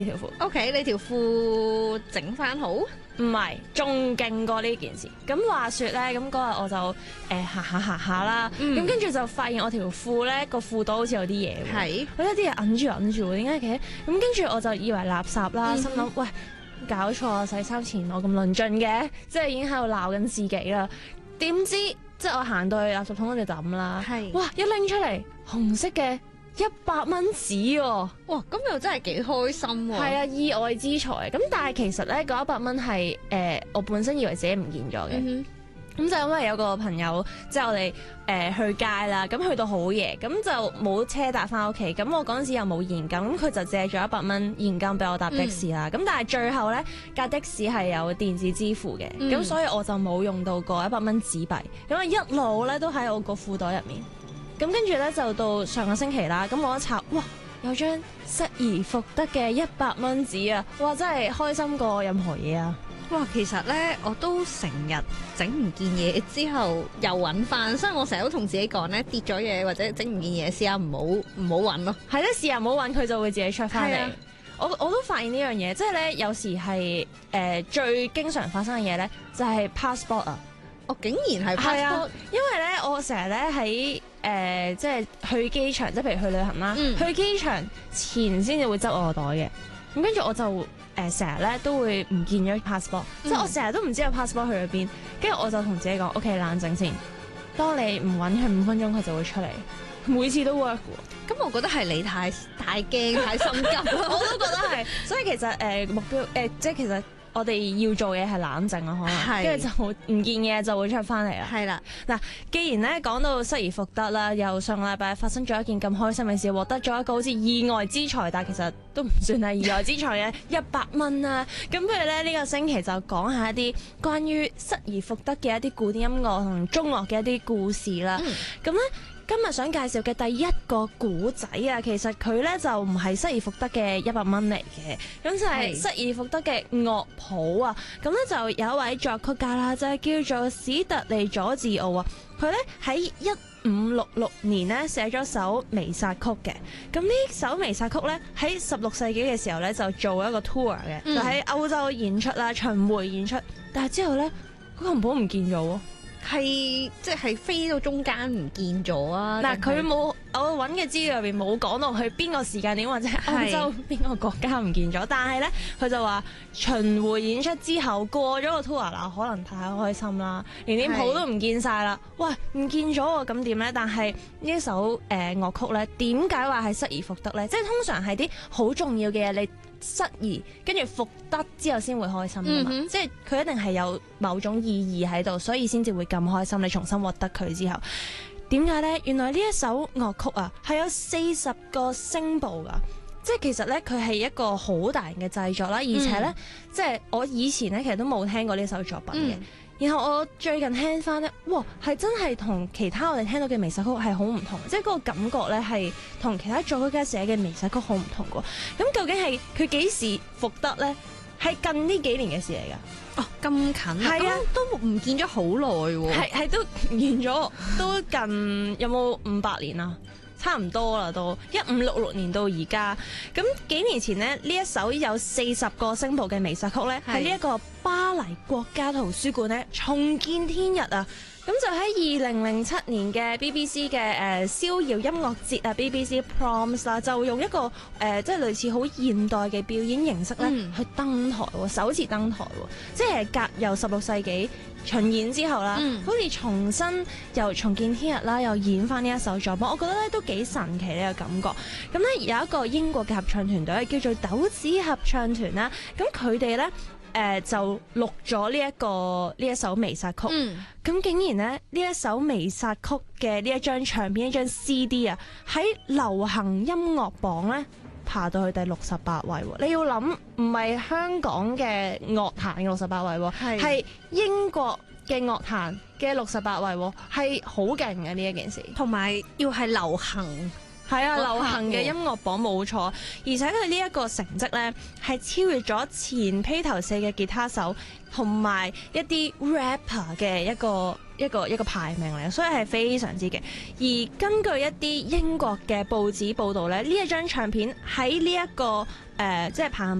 條褲。 OK，你條褲整翻好？ 唔係，仲勁過呢件事。咁話說咧，咁嗰日我就行下啦，咁跟住就發現我條褲咧個褲袋好似有啲嘢喎， 係我有啲嘢揞住喎，點解嘅？咁跟住我就以為垃圾啦，心諗喂，搞錯啊！洗衫前我咁論盡嘅，即係已經喺度鬧緊自己啦。點知即係我行到去垃圾桶嗰度抌啦， 係哇！一拎出嚟紅色嘅100蚊紙喎， 哇，咁又真係幾開心喎！ 係啊，意外之財。咁但係其實咧，嗰100蚊係我本身以為自己唔見咗嘅。咁就因為有個朋友，即係我哋去街啦，咁去到好夜，咁就冇車搭翻屋企。咁我嗰陣時又冇現金，咁佢就借咗100蚊現金俾我搭的士啦。咁但係最後咧，架的士係有電子支付嘅，咁所以我就冇用到嗰100蚊紙幣，咁啊一路咧都喺我個褲袋入面。咁跟住咧就到上個星期啦，咁我一查，哇！有張失而復得嘅100蚊紙啊！哇，真係開心過任何嘢啊！ 哇，其實咧我都成日整唔見嘢之後又揾翻，所以我成日都同自己講咧，跌咗嘢或者整唔見嘢，試下唔好揾咯。 係咧，試下唔好揾佢就會自己出翻嚟。 係啊我都發現呢樣嘢，即係咧有時係最經常發生嘅嘢咧，就係 passport 啊！ 我竟然係係啊 passport， 因為咧我成日咧喺即係去機場，即係譬如去旅行啦，去機場前先至會執我個袋嘅。咁跟住我就成日咧都會唔見咗 passport，即係我成日都唔知有 passport 去咗邊。跟住我就同自己講：OK， 冷靜先。當你唔揾佢5分鐘，佢就會出嚟。每次都 work 喎。 咁我覺得係你太驚太心急我都覺得係。所以其實目標即係其實我哋要做嘢係冷靜啊，可能係跟住就唔見嘢就會出翻嚟啦。 係啦， 嗱，既然咧講到失而復得啦，又上個禮拜發生咗一件咁開心嘅事，獲得咗一個好似意外之財，但係其實都唔算係意外之財嘅100蚊啦。咁不如咧呢個星期就講下一啲關於失而復得嘅一啲古典音樂同中樂嘅一啲故事啦。咁咧。今日想介紹嘅第一個古仔啊，其實佢咧就唔係失而復得嘅100蚊嚟嘅，咁就係失而復得嘅樂譜啊。咁咧就有一位作曲家啦，就係叫做史特利佐治奧啊。佢咧喺1566年咧寫咗首彌撒曲嘅。咁呢首彌撒曲咧喺16世紀嘅時候咧就做一個 tour 嘅，就喺歐洲演出啦，巡迴演出。但係之後咧嗰個琴譜唔見咗喎。 即係飛到中間唔見咗啊！ 嗱，佢冇我揾嘅資料入邊冇講到去邊個時間點或者歐洲邊個國家唔見咗，但係咧佢就話巡迴演出之後過咗個 tour 啦，可能太開心啦，連啲譜都唔見晒啦，喂，唔見咗喎，咁點咧？但係呢一首樂曲咧，點解話係失而復得咧？即係通常係啲好重要嘅嘢你失而跟住復得之後先會開心㗎嘛，即係佢一定係有某種意義喺度，所以先至會咁開心。你重新獲得佢之後，點解呢？原來呢一首樂曲啊，係有40個聲部㗎，即係其實呢，佢係一個好大型嘅製作啦，而且呢，即係我以前呢，其實都冇聽過呢首作品嘅。然後我最近聽翻咧，哇，係真係同其他我哋聽到嘅彌撒曲係好唔同，即係嗰個感覺咧係同其他作曲家寫嘅彌撒曲好唔同嘅。咁究竟係佢幾時復得咧？係近呢幾年嘅事嚟㗎。 哦，咁近啊！ 係啊， 都唔見咗好耐喎。 係都完咗，都近有冇500年啊？差唔多啦，都1566年到而家。咁幾年前呢，呢一首有40個聲部嘅彌撒曲咧，喺呢一個巴黎國家圖書館咧重見天日啊！咁就喺2007年嘅 BBC 嘅逍遙音樂節啊 BBC Proms 啦，就用一個即係類似好現代嘅表演形式咧去登台喎，首次登台喎，即係隔由16世紀巡演之後啦，好似重新又重見天日啦，又演翻呢一首作品，我覺得咧都幾神奇呢個感覺。咁咧有一個英國嘅合唱團隊叫做豆子合唱團啦，咁佢哋咧。就錄咗呢一首彌撒曲，咁竟然咧呢一首彌撒曲嘅呢一張唱片，呢張 CD 啊，喺流行音樂榜咧爬到去第68位喎。你要諗唔係香港嘅樂壇嘅68位喎，係英國嘅樂壇嘅68位喎，係好勁嘅呢一件事， 同埋要係流行。 係啊，流行嘅音樂榜冇錯，而且佢呢一個成績咧係超越咗前披頭四嘅吉他手同埋一啲 rapper 嘅一個一個排名嚟，所以係非常之勁。而根據一啲英國嘅報紙報導咧，呢一張唱片喺呢一個即係排行